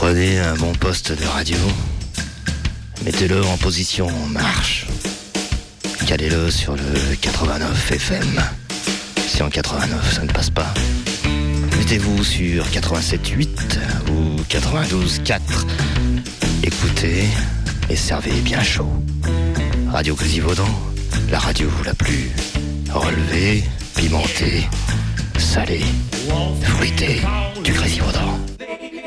Prenez un bon poste de radio, mettez-le en position marche, calez-le sur le 89 FM. Si en 89 ça ne passe pas, mettez-vous sur 87.8 ou 92.4. Écoutez et servez bien chaud. Radio Grisivaudan, la radio la plus relevée, pimentée, salée, fruitée du Grisivaudan.